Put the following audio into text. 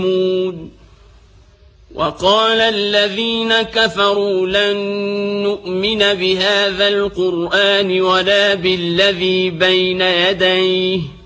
وقال الذين كفروا لن نؤمن بهذا القرآن ولا بالذي بين يديه